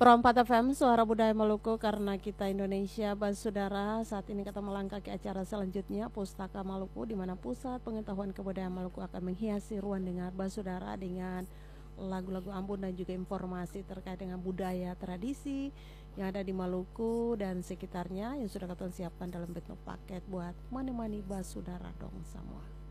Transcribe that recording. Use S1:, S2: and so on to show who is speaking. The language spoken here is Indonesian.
S1: Perompat FM Suara Budaya Maluku, karena kita Indonesia. Saudara, saat ini kita melangkah ke acara selanjutnya, Pustaka Maluku, di mana pusat pengetahuan kebudayaan Maluku akan menghiasi ruang dengar saudara dengan lagu-lagu Ambon dan juga informasi terkait dengan budaya tradisi yang ada di Maluku dan sekitarnya yang sudah kita siapkan dalam bentuk paket buat mani-mani saudara dong semua.